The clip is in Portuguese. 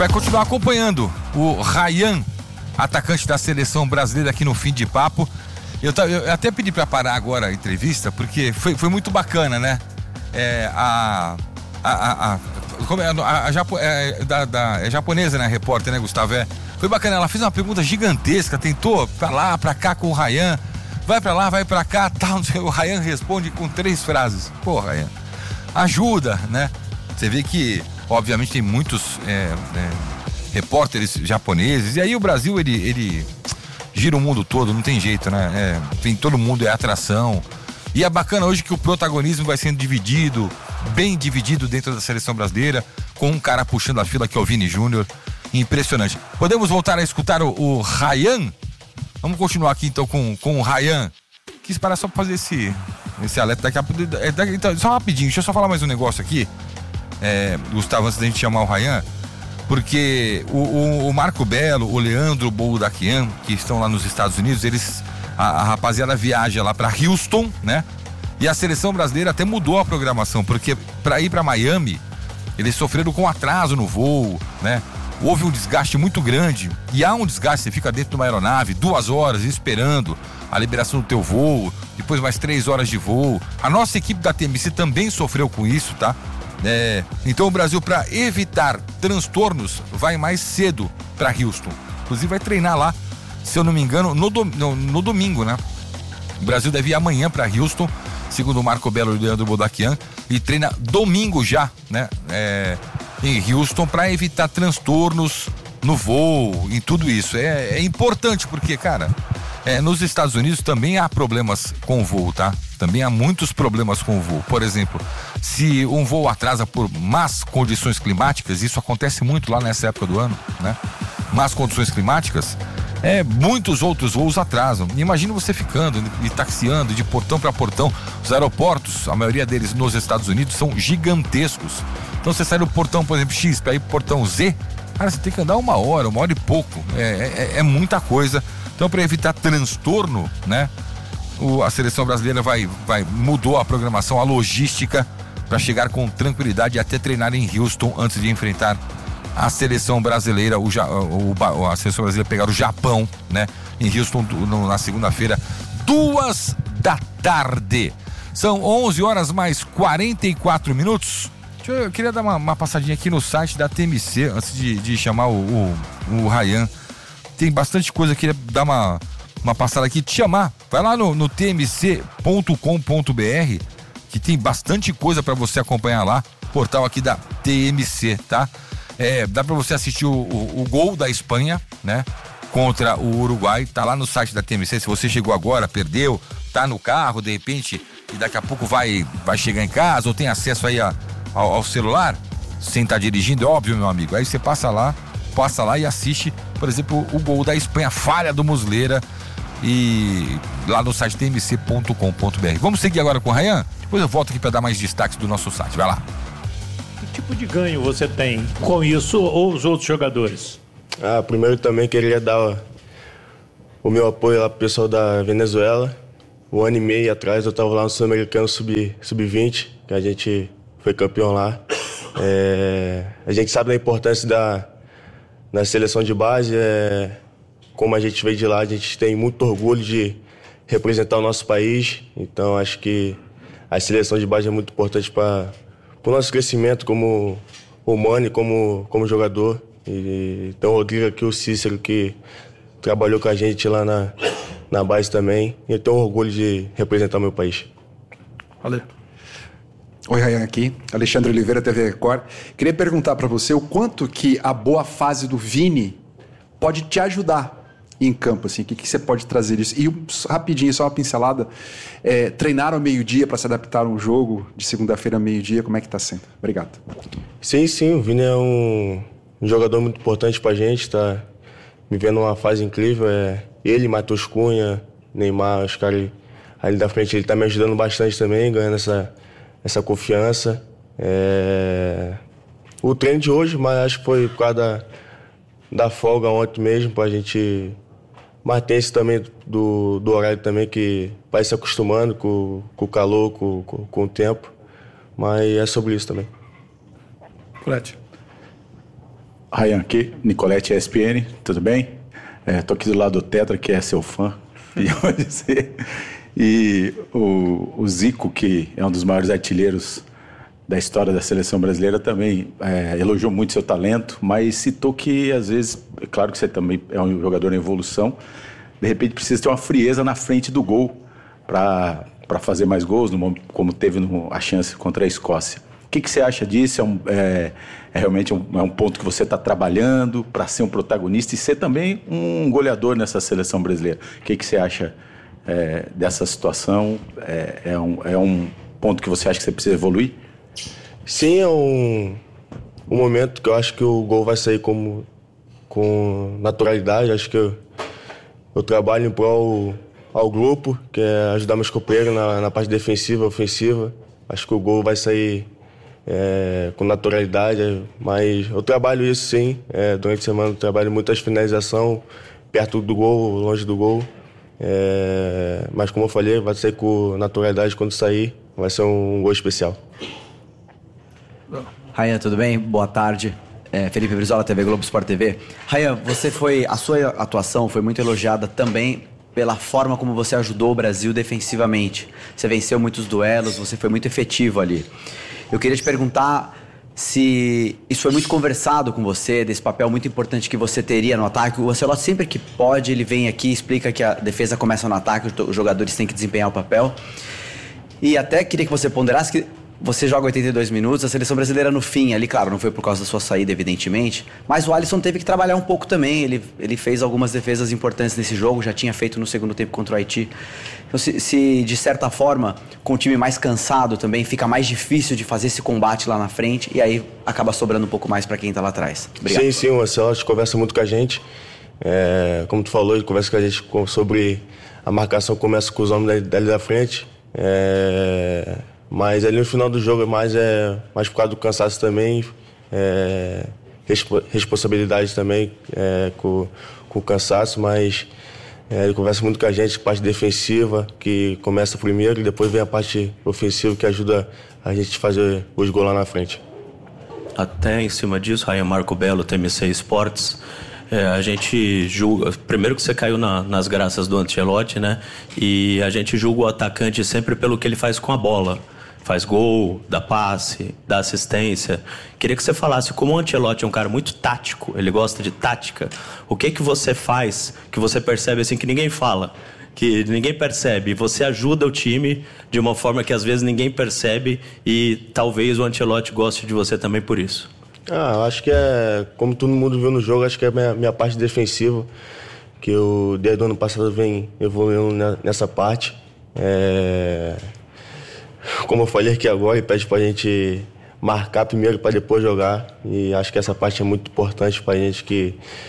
vai continuar acompanhando o Ryan, atacante da seleção brasileira, aqui no Fim de Papo. Eu até pedi para parar agora a entrevista, porque foi muito bacana, né? É japonesa, né, a repórter, né, Gustavo? Foi bacana, ela fez uma pergunta gigantesca, tentou pra lá, pra cá com o Ryan, vai pra lá, vai pra cá, tal, o Ryan responde com 3 frases. Pô, Ryan, ajuda, né? Você vê que, obviamente, tem muitos repórteres japoneses, e aí o Brasil, ele gira o mundo todo, não tem jeito, né? Todo mundo é atração. E é bacana hoje que o protagonismo vai sendo dividido, bem dividido dentro da seleção brasileira, com um cara puxando a fila que é o Vini Júnior. Impressionante. Podemos voltar a escutar o Ryan? Vamos continuar aqui então com o Ryan. Quis parar só pra fazer esse alerta daqui a pouco. Então, só rapidinho, deixa eu só falar mais um negócio aqui, Gustavo, antes da gente chamar o Ryan. Porque o Marco Belo, o Leandro Boldaquian, que estão lá nos Estados Unidos, a rapaziada viaja lá para Houston, né? E a seleção brasileira até mudou a programação, porque para ir para Miami, eles sofreram com atraso no voo, né? Houve um desgaste muito grande, e há um desgaste, você fica dentro de uma aeronave 2 horas esperando a liberação do teu voo, depois mais 3 horas de voo. A nossa equipe da TMC também sofreu com isso, tá? Então o Brasil, para evitar transtornos, vai mais cedo para Houston. Inclusive vai treinar lá, se eu não me engano, no domingo, né? O Brasil deve ir amanhã para Houston, segundo o Marco Belo e o Leandro Boldaquian, e treina domingo já, né? Em Houston, para evitar transtornos no voo, em tudo isso. É importante porque, cara, nos Estados Unidos também há problemas com o voo, tá? Também há muitos problemas com o voo. Por exemplo, se um voo atrasa por más condições climáticas, isso acontece muito lá nessa época do ano, né? Más condições climáticas, muitos outros voos atrasam. Imagina você ficando e taxiando de portão para portão. Os aeroportos, a maioria deles nos Estados Unidos, são gigantescos. Então você sai do portão, por exemplo, X, para ir pro portão Z, cara, você tem que andar 1 hora, 1 hora e pouco. É muita coisa. Então, para evitar transtorno, né? A seleção brasileira mudou a programação, a logística, para chegar com tranquilidade e até treinar em Houston antes de enfrentar a seleção brasileira. A seleção brasileira pegar o Japão, né? Em Houston na segunda-feira, 2 da tarde. São 11 horas mais 44 minutos. Eu queria dar uma passadinha aqui no site da TMC antes de chamar o Ryan. Tem bastante coisa, eu queria dar uma passada aqui, te chamar. Vai lá no tmc.com.br, que tem bastante coisa para você acompanhar lá. Portal aqui da TMC, tá? Dá para você assistir o gol da Espanha, né? Contra o Uruguai. Tá lá no site da TMC. Se você chegou agora, perdeu, tá no carro, de repente, e daqui a pouco vai chegar em casa, ou tem acesso aí ao celular, sem estar dirigindo, é óbvio, meu amigo. Aí você passa lá e assiste, por exemplo, o gol da Espanha, falha do Muslera, e lá no site tmc.com.br. Vamos seguir agora com o Ryan? Depois eu volto aqui para dar mais destaques do nosso site. Vai lá. Que tipo de ganho você tem com isso ou os outros jogadores? Primeiro também queria dar o meu apoio lá pro pessoal da Venezuela. 1 ano e meio atrás eu estava lá no Sul-Americano Sub-20, que a gente foi campeão lá. A gente sabe da importância da seleção de base. Como a gente veio de lá, a gente tem muito orgulho de representar o nosso país. Então acho que a seleção de base é muito importante para o nosso crescimento como humano e como jogador. E então o Rodrigo aqui, o Cícero, que trabalhou com a gente lá na base também. E eu tenho orgulho de representar o meu país. Valeu. Oi, Ryan aqui, Alexandre Oliveira, TV Record. Queria perguntar para você o quanto que a boa fase do Vini pode te ajudar em campo, assim, o que você pode trazer disso? E rapidinho, só uma pincelada, treinar ao meio-dia para se adaptar a um jogo de segunda-feira ao meio-dia, como é que tá sendo? Obrigado. Sim, o Vini é um jogador muito importante pra gente, tá vivendo uma fase incrível. Ele, Matheus Cunha, Neymar, os caras ali da frente, ele tá me ajudando bastante também, ganhando essa confiança. O treino de hoje, mas acho que foi por causa da folga ontem mesmo, pra gente manter esse também do horário também, que vai se acostumando com o calor, com o tempo. Mas é sobre isso também. Fred. Ryan aqui, Nicolete ESPN, tudo bem? Tô aqui do lado do Tetra, que é seu fã. E o Zico, que é um dos maiores artilheiros da história da seleção brasileira, também elogiou muito seu talento, mas citou que, às vezes, é claro que você também é um jogador em evolução, de repente precisa ter uma frieza na frente do gol para fazer mais gols, como teve a chance contra a Escócia. O que você acha disso? Realmente um ponto que você está trabalhando para ser um protagonista e ser também um goleador nessa seleção brasileira. O que você acha dessa situação? É um ponto que você acha que você precisa evoluir? Sim, é um momento que eu acho que o gol vai sair com naturalidade. Acho que eu trabalho em prol ao grupo, que é ajudar meus companheiros na parte defensiva, ofensiva. Acho que o gol vai sair com naturalidade, mas eu trabalho isso sim. Durante a semana eu trabalho muitas finalização, perto do gol, longe do gol. Mas como eu falei, vai sair com naturalidade quando sair, vai ser um gol especial. Ryan, tudo bem? Boa tarde. Felipe Brizola, TV Globo Sport TV. Ryan, a sua atuação foi muito elogiada também pela forma como você ajudou o Brasil defensivamente. Você venceu muitos duelos, você foi muito efetivo ali. Eu queria te perguntar se isso foi muito conversado com você, desse papel muito importante que você teria no ataque. O Ancelotti, sempre que pode, ele vem aqui e explica que a defesa começa no ataque, os jogadores têm que desempenhar o papel. E até queria que você ponderasse que você joga 82 minutos, a seleção brasileira no fim ali, claro, não foi por causa da sua saída, evidentemente, mas o Alisson teve que trabalhar um pouco também, ele fez algumas defesas importantes nesse jogo, já tinha feito no segundo tempo contra o Haiti. Então, se de certa forma, com o time mais cansado também, fica mais difícil de fazer esse combate lá na frente, e aí acaba sobrando um pouco mais para quem tá lá atrás. Obrigado. Sim, o Ancelotti conversa muito com a gente, como tu falou, ele conversa com a gente sobre a marcação, começa com os homens dali da frente, mas ali no final do jogo mais por causa do cansaço também, responsabilidade também com o cansaço, mas ele conversa muito com a gente, parte defensiva, que começa primeiro, e depois vem a parte ofensiva, que ajuda a gente a fazer os gols lá na frente. Até em cima disso, Ryan, Marco Belo, TMC Esportes, a gente julga, primeiro que você caiu nas graças do Ancelotti, né? E a gente julga o atacante sempre pelo que ele faz com a bola. Faz gol, dá passe, dá assistência. Queria que você falasse como o Ancelotti é um cara muito tático, ele gosta de tática. O que você faz que você percebe assim que ninguém fala, que ninguém percebe? Você ajuda o time de uma forma que às vezes ninguém percebe e talvez o Ancelotti goste de você também por isso. Acho que como todo mundo viu no jogo, acho que é a minha parte defensiva, que eu desde o ano passado venho evoluindo nessa parte. Como eu falei aqui agora, ele pede pra gente marcar primeiro para depois jogar, e acho que essa parte é muito importante pra gente, que